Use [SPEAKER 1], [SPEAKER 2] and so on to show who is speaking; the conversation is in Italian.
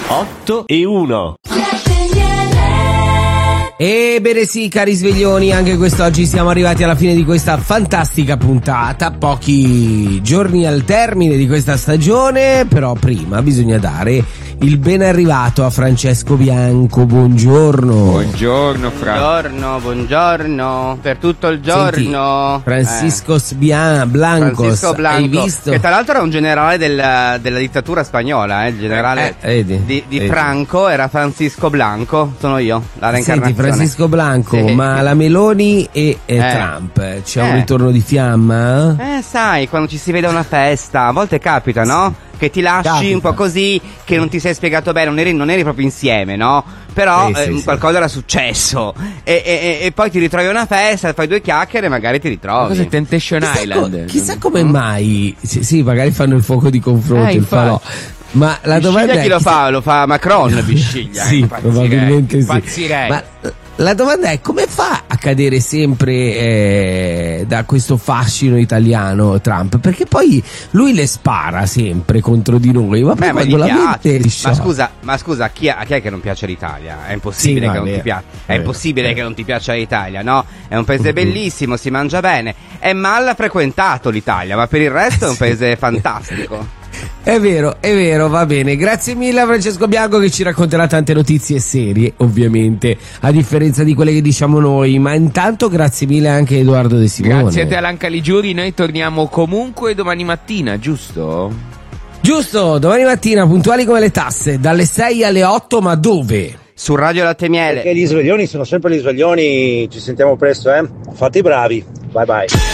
[SPEAKER 1] 8:01.
[SPEAKER 2] Ebbene sì, cari sveglioni, anche quest'oggi siamo arrivati alla fine di questa fantastica puntata, pochi giorni al termine di questa stagione, però prima bisogna dare il ben arrivato a Francesco Bianco. Buongiorno.
[SPEAKER 3] Buongiorno buongiorno, per tutto il giorno.
[SPEAKER 2] Senti, Francisco Blancos, hai visto?
[SPEAKER 3] Che tra l'altro era un generale della dittatura spagnola, il generale di Franco era Francisco Blanco, sono io, la reincarnazione.
[SPEAKER 2] Senti, Francisco Blanco,
[SPEAKER 3] sì.
[SPEAKER 2] Ma la Meloni e Trump, c'è un ritorno di fiamma?
[SPEAKER 3] Sai, quando ci si vede a una festa, a volte capita, no? Che ti lasci un po' così, che non ti sei spiegato bene, non eri proprio insieme, no? Però qualcosa era successo e poi ti ritrovi a una festa, fai due chiacchiere e magari ti ritrovi.
[SPEAKER 4] Cos'è Temptation Island?
[SPEAKER 2] Chissà come mai, sì, magari fanno il fuoco di confronto, il falò. Ma la domanda è:
[SPEAKER 3] chi lo fa? Lo fa Macron, Bisciglia.
[SPEAKER 2] Sì, probabilmente sì.
[SPEAKER 4] Pazzirei.
[SPEAKER 2] Ma la domanda è: come fa a cadere sempre da questo fascino italiano Trump? Perché poi lui le spara sempre contro di noi, ma poi quando la mette
[SPEAKER 3] ma scusa, a chi è che non piace l'Italia? È impossibile che non ti piaccia. È impossibile che non ti piaccia l'Italia, no? È un paese bellissimo, si mangia bene. È mal frequentato l'Italia, ma per il resto è un paese fantastico.
[SPEAKER 2] È vero, va bene. Grazie mille a Francesco Bianco che ci racconterà tante notizie serie, ovviamente, a differenza di quelle che diciamo noi. Ma intanto grazie mille anche a Edoardo De Simone.
[SPEAKER 4] Grazie a te, Alan Caligiuri. Noi torniamo comunque domani mattina, giusto?
[SPEAKER 2] Giusto, domani mattina puntuali come le tasse, dalle 6 alle 8, ma dove?
[SPEAKER 3] Su Radio Latte Miele.
[SPEAKER 5] Perché gli sveglioni sono sempre gli sveglioni. Ci sentiamo presto, Fate i bravi. Bye bye.